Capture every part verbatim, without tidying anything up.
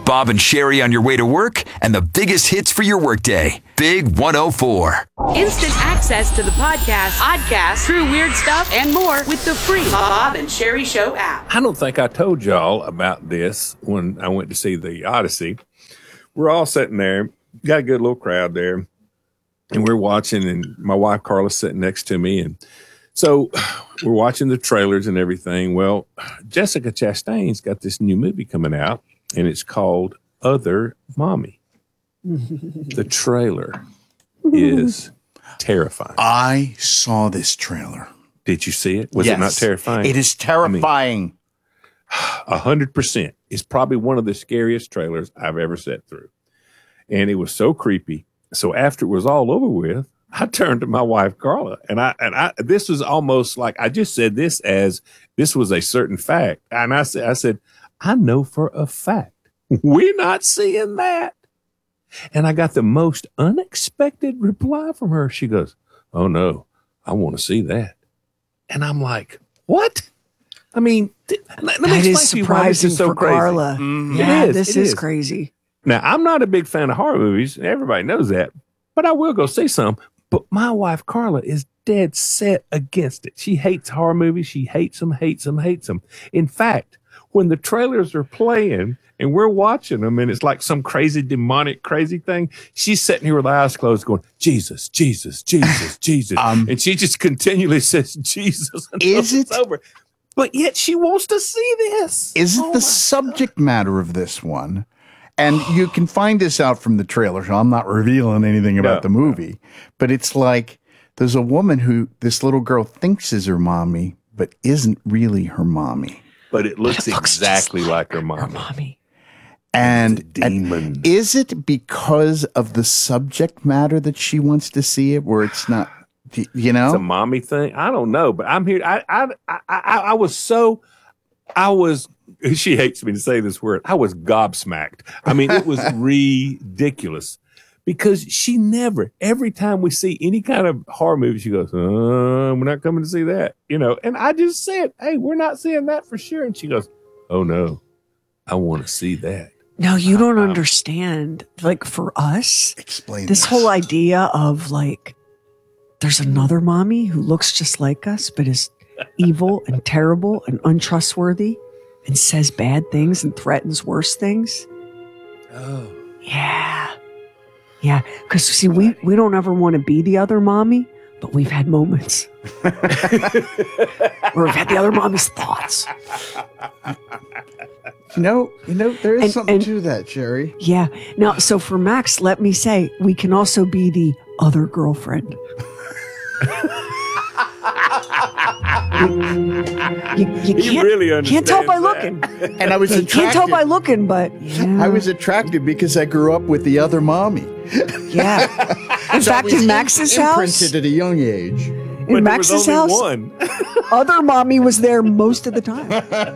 Bob and Sherry on your way to work and the biggest hits for your workday. Big one oh four. Instant access to the podcast, podcast, true weird stuff, and more with the free Bob and Sherry Show app. I don't think I told y'all about this when I went to see the Odyssey. We're all sitting there, got a good little crowd there, and we're watching, and my wife Carla's sitting next to me, and so we're watching the trailers and everything. Well, Jessica Chastain's got this new movie coming out, and it's called Other Mommy. The trailer is terrifying. I saw this trailer. Did you see it? Was yes. it not terrifying? It is terrifying. A hundred percent. It's probably one of the scariest trailers I've ever sat through. And it was so creepy. So after it was all over with, I turned to my wife, Carla, and I, and I, this was almost like, I just said this as this was a certain fact. And I said, I said, I know for a fact we're not seeing that. And I got the most unexpected reply from her. She goes, oh no, I want to see that. And I'm like, what? I mean, th- let me that explain is to you why this surprising is so for crazy. Carla. Mm-hmm. Yeah, it is, this it is, is crazy. Now, I'm not a big fan of horror movies. Everybody knows that. But I will go see some. But my wife, Carla, is dead set against it. She hates horror movies. She hates them, hates them, hates them. In fact, when the trailers are playing and we're watching them and it's like some crazy demonic crazy thing, she's sitting here with her eyes closed going, Jesus, Jesus, Jesus, Jesus. Um, and she just continually says, Jesus. Is it? Over. But yet she wants to see this. Is it oh the subject God. matter of this one? And you can find this out from the trailer. So I'm not revealing anything about no, the movie. No. But it's like there's a woman who this little girl thinks is her mommy, but isn't really her mommy. But it looks, it looks exactly like, like her mommy. Her mommy. And, and is it because of the subject matter that she wants to see it, where it's not, you know, it's a mommy thing? I don't know, but I'm here. I I I, I, I was so, I was. She hates me to say this word. I was gobsmacked. I mean, it was ridiculous because she never. Every time we see any kind of horror movie, she goes, uh, "We're not coming to see that," you know. And I just said, "Hey, we're not seeing that for sure." And she goes, "Oh no, I want to see that." No, you don't um, understand. Like for us, explain this, this whole idea of like, there's another mommy who looks just like us, but is evil and terrible and untrustworthy and says bad things and threatens worse things. Oh, yeah. Yeah. Because see, we, we don't ever want to be the other mommy, but we've had moments where we've had the other mommy's thoughts. You know, you know, there is and, something and, to that, Jerry. Yeah. Now, so for Max, let me say, we can also be the other girlfriend. you, you, you can't, really can't tell by that. looking. And I was you attracted. can't tell by looking, but yeah. I was attracted because I grew up with the other mommy. Yeah. In so fact, in Max's house, imprinted at a young age. In but Max's there was house, only one. other mommy was there most of the time.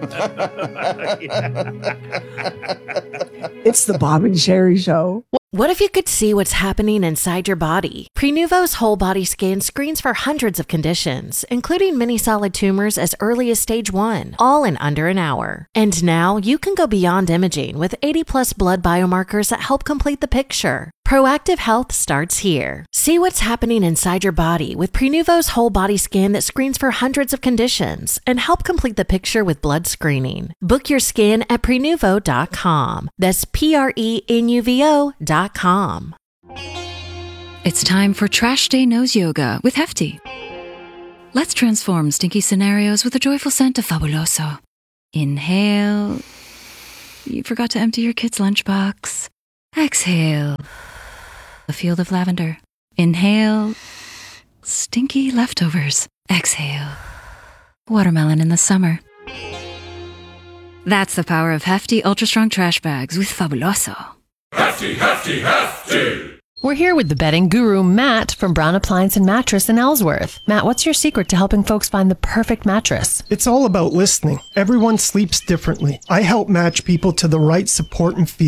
It's the Bob and Sherry Show. What if you could see what's happening inside your body? Prenuvo's whole body scan screens for hundreds of conditions, including many solid tumors as early as stage one, all in under an hour. And now you can go beyond imaging with eighty plus blood biomarkers that help complete the picture. Proactive health starts here. See what's happening inside your body with Prenuvo's whole body scan that screens for hundreds of conditions and help complete the picture with blood screening. Book your scan at prenuvo dot com. That's P R E N U V O dot com. It's time for Trash Day Nose Yoga with Hefty. Let's transform stinky scenarios with a joyful scent of Fabuloso. Inhale. You forgot to empty your kid's lunchbox. Exhale. A field of lavender. Inhale. Stinky leftovers. Exhale. Watermelon in the summer. That's the power of Hefty Ultra Strong Trash Bags with Fabuloso. Hefty, hefty, hefty! We're here with the bedding guru, Matt, from Brown Appliance and Mattress in Ellsworth. Matt, what's your secret to helping folks find the perfect mattress? It's all about listening. Everyone sleeps differently. I help match people to the right support and feel.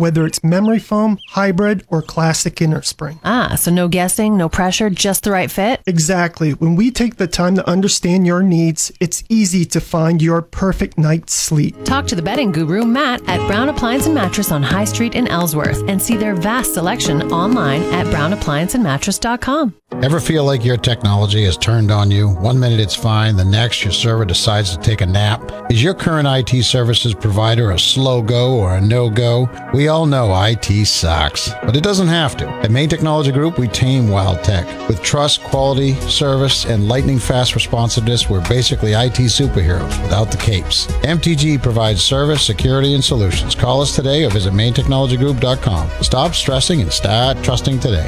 whether it's memory foam, hybrid, or classic innerspring. Ah, so no guessing, no pressure, just the right fit? Exactly. When we take the time to understand your needs, it's easy to find your perfect night's sleep. Talk to the bedding guru, Matt, at Brown Appliance and Mattress on High Street in Ellsworth and see their vast selection online at brown appliance and mattress dot com. Ever feel like your technology has turned on you? One minute it's fine, the next your server decides to take a nap. Is your current I T services provider a slow go or a no-go? We all know I T sucks, but it doesn't have to. At Main Technology Group, we tame wild tech. With trust, quality, service, and lightning-fast responsiveness, we're basically I T superheroes without the capes. M T G provides service, security, and solutions. Call us today or visit main technology group dot com. Stop stressing and start trusting today.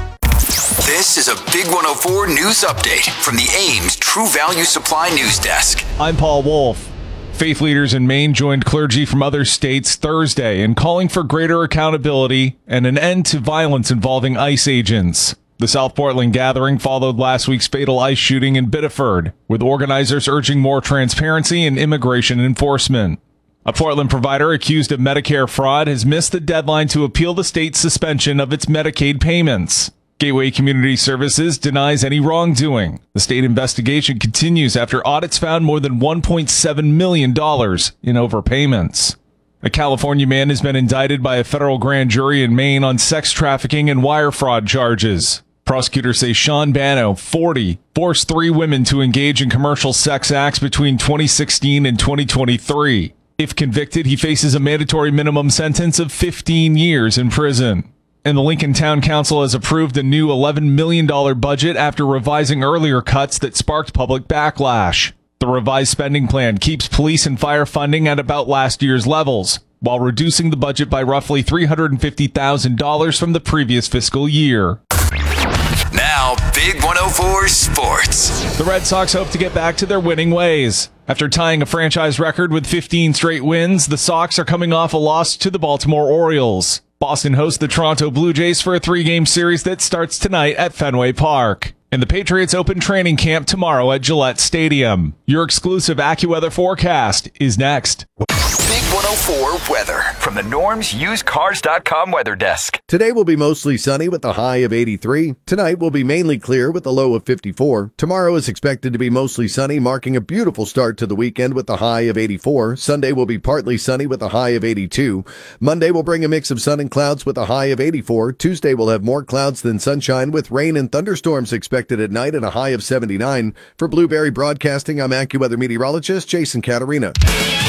This is a Big one oh four News Update from the Ames True Value Supply News Desk. I'm Paul Wolf. Faith leaders in Maine joined clergy from other states Thursday in calling for greater accountability and an end to violence involving ICE agents. The South Portland gathering followed last week's fatal ICE shooting in Biddeford, with organizers urging more transparency and immigration enforcement. A Portland provider accused of Medicare fraud has missed the deadline to appeal the state's suspension of its Medicaid payments. Gateway Community Services denies any wrongdoing. The state investigation continues after audits found more than one point seven million dollars in overpayments. A California man has been indicted by a federal grand jury in Maine on sex trafficking and wire fraud charges. Prosecutors say Sean Bano, forty, forced three women to engage in commercial sex acts between twenty sixteen and twenty twenty-three. If convicted, he faces a mandatory minimum sentence of fifteen years in prison. And the Lincoln Town Council has approved a new eleven million dollars budget after revising earlier cuts that sparked public backlash. The revised spending plan keeps police and fire funding at about last year's levels, while reducing the budget by roughly three hundred fifty thousand dollars from the previous fiscal year. Now, Big one oh four Sports. The Red Sox hope to get back to their winning ways. After tying a franchise record with fifteen straight wins, the Sox are coming off a loss to the Baltimore Orioles. Boston hosts the Toronto Blue Jays for a three-game series that starts tonight at Fenway Park. And the Patriots open training camp tomorrow at Gillette Stadium. Your exclusive AccuWeather forecast is next. Big one oh four weather from the Norms Used Cars dot com weather desk. Today will be mostly sunny with a high of eighty-three. Tonight will be mainly clear with a low of fifty-four. Tomorrow is expected to be mostly sunny, marking a beautiful start to the weekend with a high of eighty-four. Sunday will be partly sunny with a high of eighty-two. Monday will bring a mix of sun and clouds with a high of eighty-four. Tuesday will have more clouds than sunshine with rain and thunderstorms expected at night and a high of seventy-nine. For Blueberry Broadcasting, I'm AccuWeather meteorologist Jason Caterina.